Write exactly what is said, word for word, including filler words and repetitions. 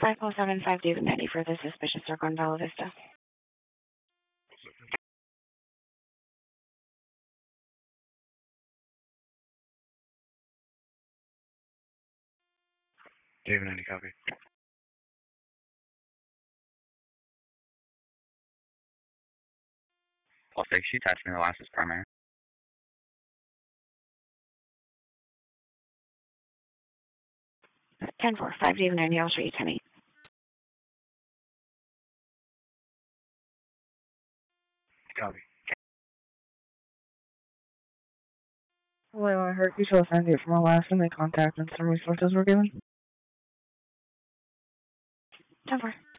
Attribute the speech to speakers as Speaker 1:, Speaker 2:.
Speaker 1: five oh seven five David ninety for the suspicious circle in Bella Vista.
Speaker 2: David ninety, copy.
Speaker 3: Plus six, you touch me, the last is primary.
Speaker 1: ten four, five David ninety, I'll show you ten eight.
Speaker 2: Copy.
Speaker 4: Well, I heard you told Sandy from our last and they contact and some resources were given.
Speaker 1: ten four.